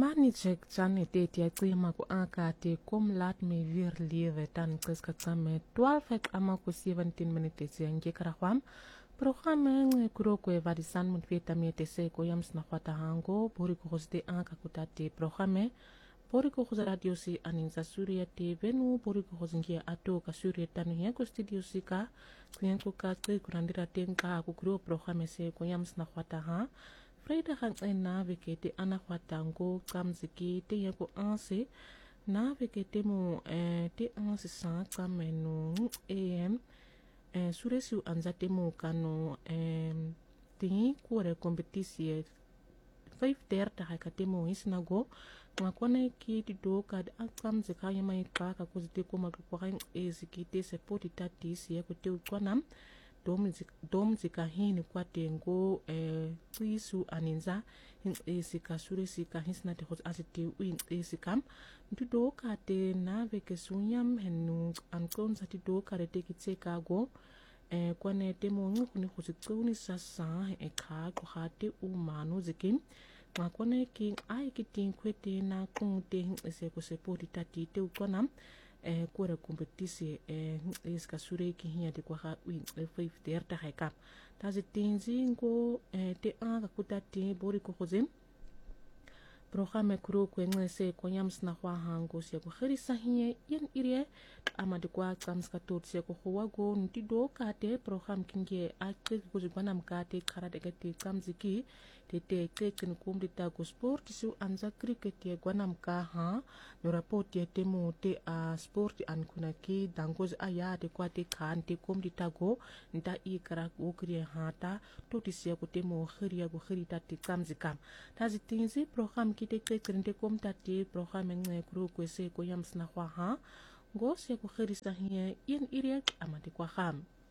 Mani check chan te tia klima ku anka te kom laat me weer lewe tan kreska kame 12 ama ku 17 minutes yange karakwam programme nge kuro ku evadisan mun feta me te se ko yams na kwata hango bori ku hoste anka ku tate programme bori ku hoza radio si aninza surya te venu bori ku hozingia ato ka surya tanu ya ku studio si ka klien ku ka kri kurandira tenka ku kuro programme se ko yams na kwata ha Vrijdag en na weke ana kwatango kamziki te yako anse na weke te mo te anse san kamenu am suresiu anza te mo kano tingi kuare kompetisi 5:30 haka te mo isnago ngakona ki ti do kad kamzika yama ikaka kuzite ko makwa eziki te sepoti tati si yako te ukwanam domzika hini kwa tengo tsisu aninza sika sure sika hisna te hot asiti win sikam ntudo ka te na veke sunyam henu ankon sati do ka te kitseka go kwane te mo ngukuni khuzitsuni sasa ka ko hate umano zikin ngakone ki ai kitin kwete na kunte se ko sepoti tati te ukonam kore kompetisi iska sure ki hiya de kwa win 5:30 haika tazi tinzi ngo te anga kutati bori ko khozim programme kuro kwengese ko yams na kwa hango se ko khirisa hiye yen irie ama de kwa kams ka tot se ko khwago ntido ka te programme kinge akte ko jibana mkate khara de ke kamziki te kin kum de ta ko sport su anza cricket ye gwana mka ha no rapport ye te mo te a sport an kuna ki dangoz aya de kwa te khan te kum de ta go nta I kara ko kriye ha ta to ti se ko te mo khiriya go khirita te kamzikam ta zitinzi programme ki te kin te kum ta te programme nge kru ko se ko yams na kwa ha go se ko khirisa hiye yen iriek amade kwa kham